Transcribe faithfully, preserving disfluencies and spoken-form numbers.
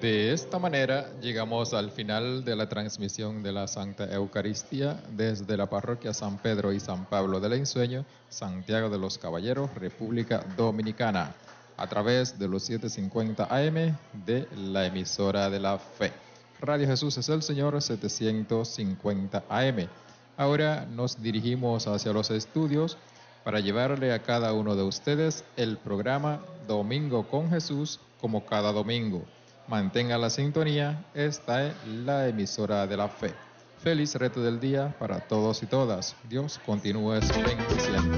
De esta manera llegamos al final de la transmisión de la Santa Eucaristía desde la parroquia San Pedro y San Pablo del Ensueño, Santiago de los Caballeros, República Dominicana, a través de los setecientos cincuenta A M de la emisora de la fe. Radio Jesús es el Señor, setecientos cincuenta A M. Ahora nos dirigimos hacia los estudios para llevarle a cada uno de ustedes el programa Domingo con Jesús, como cada domingo. Mantenga la sintonía, esta es la emisora de la fe. Feliz resto del día para todos y todas. Dios continúe su bendición.